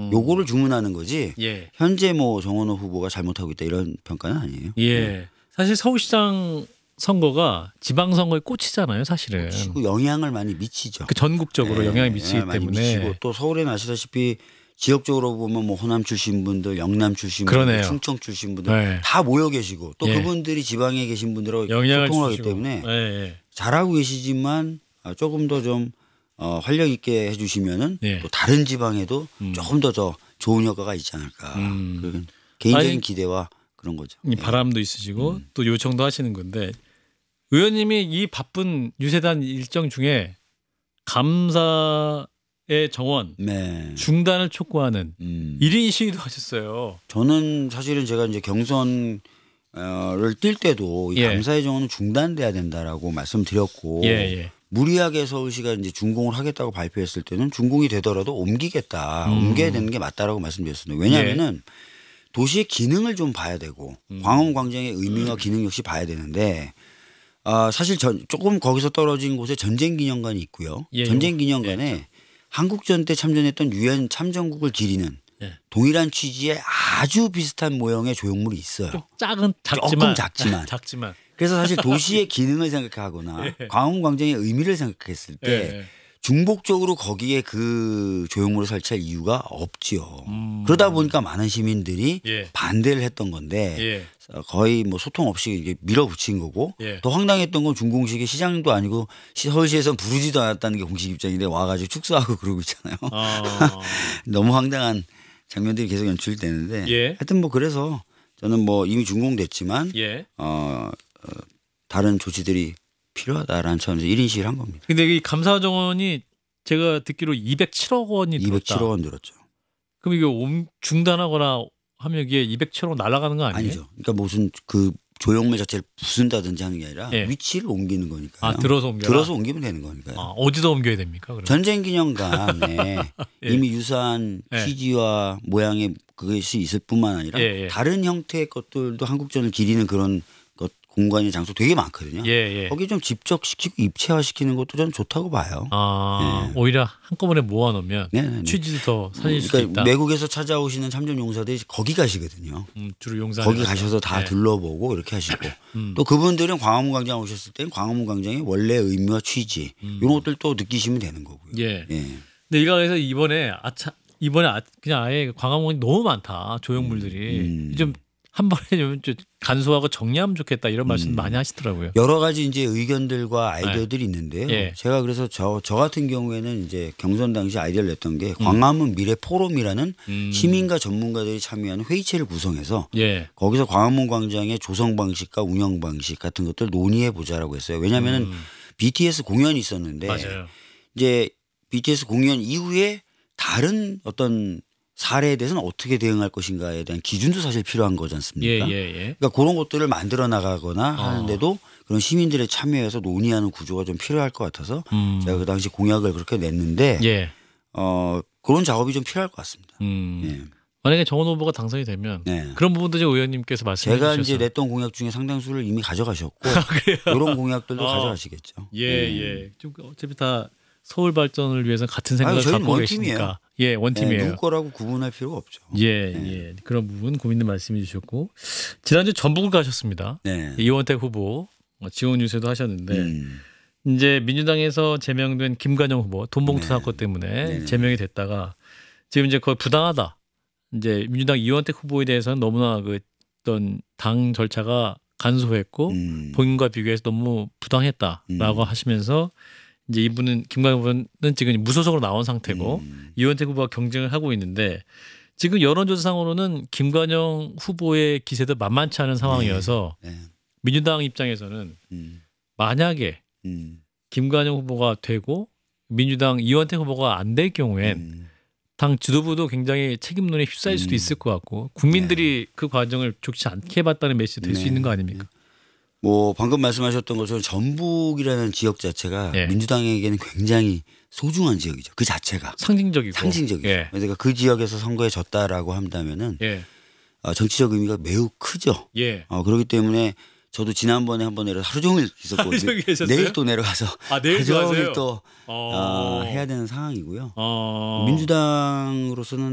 요거를 주문하는 거지. 예. 현재 뭐 정원호 후보가 잘못하고 있다 이런 평가는 아니에요. 예. 사실 서울시장 선거가 지방선거의 꽃이잖아요, 사실은. 그 영향을 많이 미치죠. 그 전국적으로 네, 영향을 미치기 영향을 많이 때문에. 미치고 또 서울에는 아시다시피 지역적으로 보면 뭐 호남 출신 분들, 영남 출신 그러네요. 분들, 충청 출신 분들 네. 다 모여 계시고 또 예. 그분들이 지방에 계신 분들하고 영향을 소통을 하기 주시고. 때문에 예. 잘하고 계시지만 조금 더 좀 활력 있게 해주시면은 예. 또 다른 지방에도 조금 더 좋은 효과가 있지 않을까. 그런 개인적인 아니, 기대와 그런 거죠. 이 바람도 있으시고 또 요청도 하시는 건데 의원님이 이 바쁜 유세단 일정 중에 감사의 정원 네. 중단을 촉구하는 1인 시위도 하셨어요. 저는 사실은 제가 이제 경선을 뛸 때도 이 예. 감사의 정원은 중단돼야 된다라고 말씀드렸고 예. 무리하게 서울시가 이제 준공을 하겠다고 발표했을 때는 준공이 되더라도 옮기겠다, 옮겨야 되는 게 맞다라고 말씀드렸습니다. 왜냐하면은 도시의 기능을 좀 봐야 되고 광화문광장의 의미와 기능 역시 봐야 되는데 사실 조금 거기서 떨어진 곳에 전쟁기념관이 있고요. 예, 전쟁기념관에 한국전 때 참전했던 유엔 참전국을 기리는 동일한 취지의 아주 비슷한 모형의 조형물이 있어요. 좀 작지만 조금 작지만. 작지만. 그래서 사실 도시의 기능을 생각하거나 광화문광장의 의미를 생각했을 때 중복적으로 거기에 그 조형물을 설치할 이유가 없지요. 그러다 보니까 많은 시민들이 반대를 했던 건데 거의 뭐 소통 없이 이게 밀어붙인 거고 더 황당했던 건 준공식에 시장도 아니고 서울시에서는 부르지도 않았다는 게 공식 입장인데 와가지고 축소하고 그러고 있잖아요. 너무 황당한 장면들이 계속 연출되는데 하여튼 뭐 그래서 저는 뭐 이미 준공됐지만 다른 조치들이 필요하다라는 차원에서 1인 시위를 한 겁니다. 근데 이 감사 정원이 제가 듣기로 207억 원이 들었다. 207억 원 들었죠. 그럼 이거 중단하거나 하면 이게 207억 원 날아가는 거 아니에요? 아니죠. 그러니까 무슨 그 조형물 자체를 부순다든지 하는 게 아니라 위치를 옮기는 거니까요. 들어서 옮기면 되는 거니까요. 어디다 옮겨야 됩니까? 그럼? 전쟁기념관에 이미 유사한 취지와 모양의 그것이 있을 뿐만 아니라 다른 형태의 것들도 한국전을 기리는 그런 공간의 장소 되게 많거든요. 거기 좀 집적시키고 입체화시키는 것도 저는 좋다고 봐요. 오히려 한꺼번에 모아놓으면 취지도 더 살릴 수 있다. 외국에서 찾아오시는 참전용사들이 거기 가시거든요. 주로 용사 거기 가셔서 다 둘러보고 이렇게 하시고 또 그분들은 광화문광장 오셨을 때는 광화문광장의 원래 의미와 취지 이런 것들 또 느끼시면 되는 거고요. 근데 일각에서 이번에 그냥 아예 광화문이 너무 많다 조형물들이 좀 한 번에 좀 간소하고 정리하면 좋겠다 이런 말씀 많이 하시더라고요. 여러 가지 이제 의견들과 아이디어들이 있는데요. 제가 그래서 저 같은 경우에는 이제 경선 당시 아이디어를 냈던 게 광화문 미래 포럼이라는 시민과 전문가들이 참여하는 회의체를 구성해서 거기서 광화문 광장의 조성 방식과 운영 방식 같은 것들 논의해 보자라고 했어요. 왜냐하면 BTS 공연이 있었는데 이제 BTS 공연 이후에 다른 어떤 사례에 대해서는 어떻게 대응할 것인가에 대한 기준도 사실 필요한 거지 않습니까? 그러니까 그런 것들을 만들어 나가거나 하는데도 그런 시민들의 참여해서 논의하는 구조가 좀 필요할 것 같아서 제가 그 당시 공약을 그렇게 냈는데 그런 작업이 좀 필요할 것 같습니다. 만약에 정원 후보가 당선이 되면 그런 부분도 의원님께서 말씀해 주셨어요. 제가 이제 냈던 공약 중에 상당수를 이미 가져가셨고 이런 공약들도 가져가시겠죠. 좀 어차피 다 서울 발전을 위해서 같은 생각을 갖고 계시니까. 원팀이에요. 누구 거라고 구분할 필요가 없죠. 그런 부분 고민도 말씀해 주셨고 지난주 전북을 가셨습니다. 이원택 후보 지원 유세도 하셨는데 이제 민주당에서 제명된 김관영 후보 돈봉투 사건 때문에 제명이 됐다가 지금 이제 거의 부당하다. 이제 민주당 이원택 후보에 대해서는 너무나 그 어떤 당 절차가 간소했고 본인과 비교해서 너무 부당했다라고 하시면서 이제 이분은 김관영 후보는 지금 무소속으로 나온 상태고 이원택 후보가 경쟁을 하고 있는데 지금 여론조사상으로는 김관영 후보의 기세도 만만치 않은 상황이어서 민주당 입장에서는 만약에 김관영 후보가 되고 민주당 이원택 후보가 안 될 경우엔 당 지도부도 굉장히 책임론에 휩싸일 수도 있을 것 같고 국민들이 그 과정을 좋지 않게 봤다는 메시지 될 수 있는 거 아닙니까? 뭐 방금 말씀하셨던 것처럼 전북이라는 지역 자체가 민주당에게는 굉장히 소중한 지역이죠. 그 자체가 상징적이고 그러니까 그 지역에서 선거에 졌다라고 한다면은 정치적 의미가 매우 크죠. 그렇기 때문에 저도 지난번에 한번 내려서 하루 종일 있었거든요. 내일 또 내려가서 하루 종일 또 해야 되는 상황이고요. 민주당으로서는